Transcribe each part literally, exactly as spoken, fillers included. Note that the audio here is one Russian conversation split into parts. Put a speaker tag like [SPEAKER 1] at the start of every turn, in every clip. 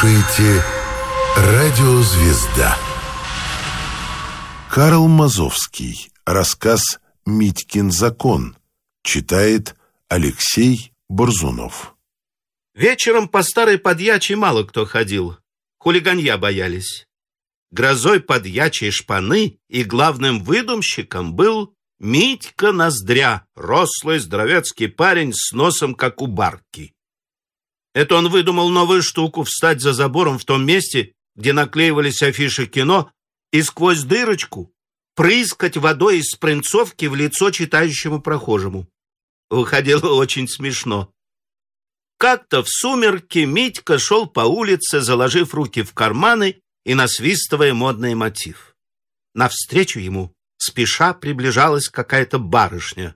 [SPEAKER 1] слушаете «Радио Звезда». Карл Мазовский. Рассказ «Митькин закон». Читает Алексей Борзунов.
[SPEAKER 2] Вечером по старой подьячей мало кто ходил. Хулиганья боялись. Грозой подьячей шпаны и главным выдумщиком был Митька Ноздря, рослый здоровецкий парень с носом, как у барки. Это он выдумал новую штуку — встать за забором в том месте, где наклеивались афиши кино, и сквозь дырочку прыскать водой из спринцовки в лицо читающему прохожему. Выходило очень смешно. Как-то в сумерки Митька шел по улице, заложив руки в карманы и насвистывая модный мотив. Навстречу ему спеша приближалась какая-то барышня.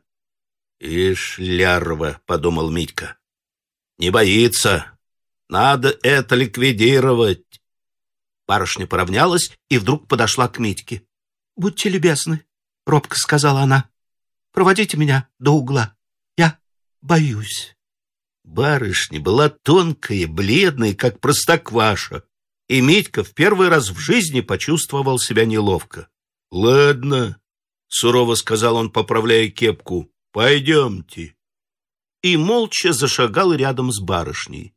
[SPEAKER 2] «Ишь, лярва», — подумал Митька, — «не боится. Надо это ликвидировать». Барышня поравнялась и вдруг подошла к Митьке. «Будьте любезны», — робко сказала она, — «проводите меня до угла. Я боюсь». Барышня была тонкая, бледная, как простокваша, и Митька в первый раз в жизни почувствовал себя неловко. «Ладно», — сурово сказал он, поправляя кепку, — «пойдемте». И молча зашагал рядом с барышней.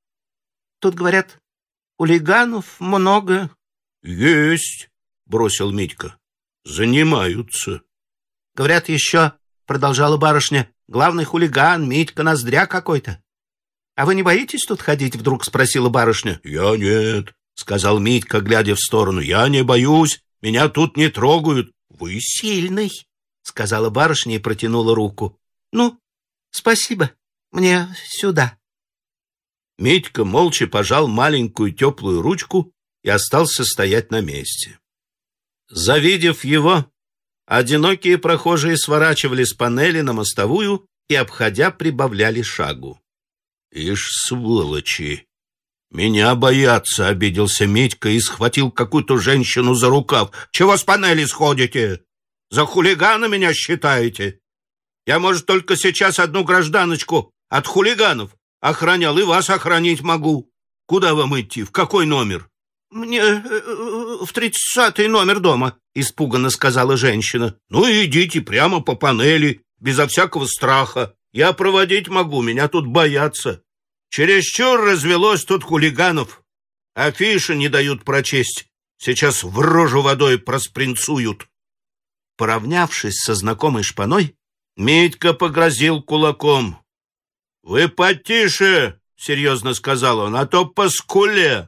[SPEAKER 2] «Тут, говорят, хулиганов много». «Есть», — бросил Митька, — «занимаются». «Говорят еще», — продолжала барышня, — «главный хулиган Митька Ноздря какой-то». «А вы не боитесь тут ходить?» — вдруг спросила барышня. «Я нет», — сказал Митька, глядя в сторону. «Я не боюсь, меня тут не трогают». «Вы сильный», — сказала барышня и протянула руку. «Ну, спасибо, мне сюда». Митька молча пожал маленькую теплую ручку и остался стоять на месте. Завидев его, одинокие прохожие сворачивали с панели на мостовую и, обходя, прибавляли шагу. «Ишь, сволочи! Меня боятся!» — обиделся Митька и схватил какую-то женщину за рукав. «Чего с панели сходите? За хулигана меня считаете? Я, может, только сейчас одну гражданочку от хулиганов охранял, и вас охранить могу. Куда вам идти? В какой номер?» «Мне в тридцатый номер дома», — испуганно сказала женщина. «Ну, идите прямо по панели, безо всякого страха. Я проводить могу, меня тут боятся. Чересчур развелось тут хулиганов. Афиши не дают прочесть. Сейчас в рожу водой проспринцуют». Поравнявшись со знакомой шпаной, Митька погрозил кулаком. «Вы потише», — серьезно сказал он, — «а то по скуле».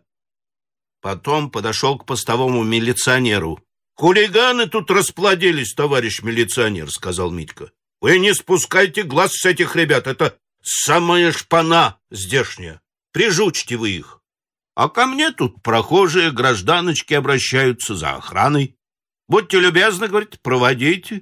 [SPEAKER 2] Потом подошел к постовому милиционеру. «Хулиганы тут расплодились, товарищ милиционер», — сказал Митька. «Вы не спускайте глаз с этих ребят, это самая шпана здешняя. Прижучьте вы их. А ко мне тут прохожие гражданочки обращаются за охраной. Будьте любезны, — говорит, — проводите».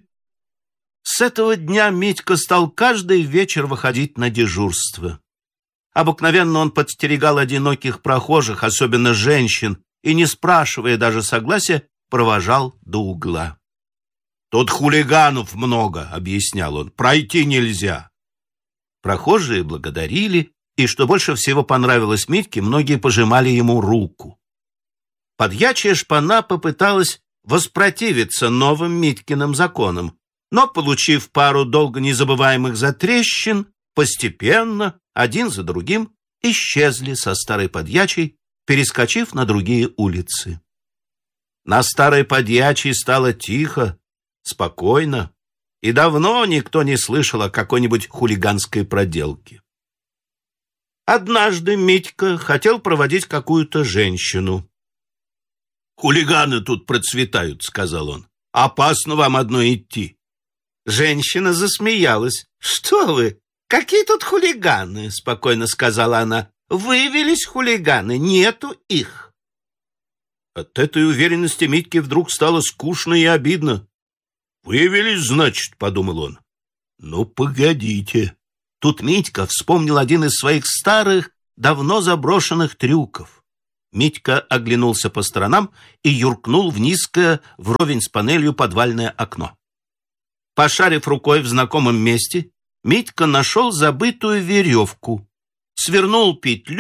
[SPEAKER 2] С этого дня Митька стал каждый вечер выходить на дежурство. Обыкновенно он подстерегал одиноких прохожих, особенно женщин, и, не спрашивая даже согласия, провожал до угла. «Тут хулиганов много», — объяснял он, — «пройти нельзя». Прохожие благодарили, и, что больше всего понравилось Митьке, многие пожимали ему руку. Подьячая шпана попыталась воспротивиться новым Митькиным законам, но, получив пару долго незабываемых затрещин, постепенно, один за другим, исчезли со старой подьячей, перескочив на другие улицы. На старой подьячей стало тихо, спокойно, и давно никто не слышал о какой-нибудь хулиганской проделке. Однажды Митька хотел проводить какую-то женщину. «Хулиганы тут процветают», — сказал он. «Опасно вам одной идти». Женщина засмеялась. «Что вы? Какие тут хулиганы?» — спокойно сказала она. «Вывелись хулиганы, нету их». От этой уверенности Митьке вдруг стало скучно и обидно. «Вывелись, значит», — подумал он. «Ну, погодите». Тут Митька вспомнил один из своих старых, давно заброшенных трюков. Митька оглянулся по сторонам и юркнул в низкое, вровень с панелью, подвальное окно. Пошарив рукой в знакомом месте, Митька нашел забытую веревку, свернул петлю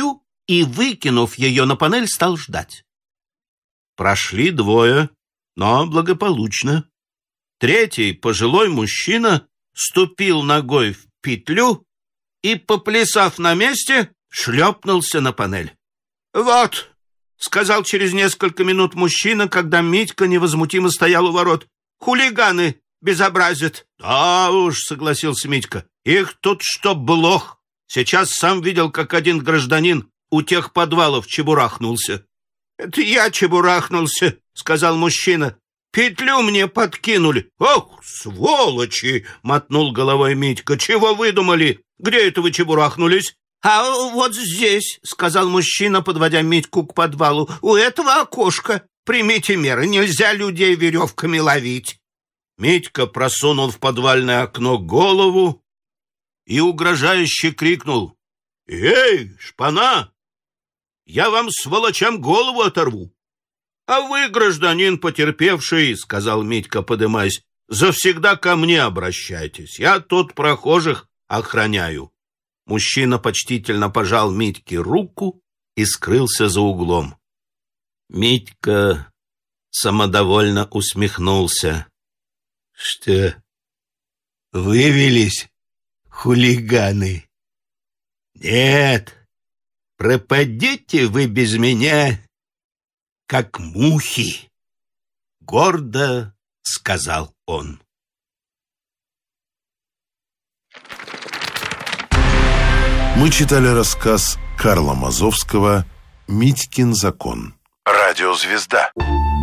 [SPEAKER 2] и, выкинув ее на панель, стал ждать. Прошли двое, но благополучно. Третий, пожилой мужчина, ступил ногой в петлю и, поплясав на месте, шлепнулся на панель. «Вот», — сказал через несколько минут мужчина, когда Митька невозмутимо стоял у ворот, — «хулиганы безобразят». «Да уж», — согласился Митька, — «их тут что блох. Сейчас сам видел, как один гражданин у тех подвалов чебурахнулся». «Это я чебурахнулся», — сказал мужчина. «Петлю мне подкинули». «Ох, сволочи!» — мотнул головой Митька. «Чего выдумали? Где это вы чебурахнулись?» «А вот здесь», — сказал мужчина, подводя Митьку к подвалу, — «у этого окошка. Примите меры, нельзя людей веревками ловить». Митька просунул в подвальное окно голову и угрожающе крикнул: «Эй, шпана! Я вам, сволочам, голову оторву!» «А вы, гражданин потерпевший, — сказал Митька, подымаясь, — завсегда ко мне обращайтесь. Я тут прохожих охраняю». Мужчина почтительно пожал Митьке руку и скрылся за углом. Митька самодовольно усмехнулся. «Что, вывелись хулиганы? Нет, пропадете вы без меня, как мухи», — гордо сказал он.
[SPEAKER 1] Мы читали рассказ Карла Мазовского «Митькин закон». Радиозвезда.